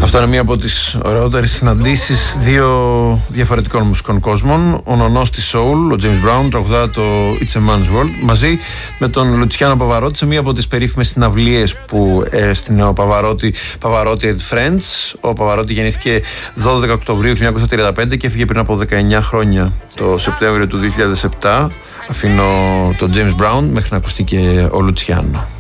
Αυτό είναι μία από τις ωραιότερες συναντήσεις δύο διαφορετικών μουσικών κόσμων. Ο νονός της Soul, ο James Brown, τραγουδά το It's a Man's World μαζί με τον Λουτσιάνο Παβαρότη σε μία από τις περίφημες συναυλίες που έστεινε ο Παβαρότη and Friends. Ο Παβαρότη γεννήθηκε 12 Οκτωβρίου 1935 και έφυγε πριν από 19 χρόνια, το Σεπτέμβριο του 2007. Αφήνω τον James Brown μέχρι να ακουστεί και ο Λουτσιάνο.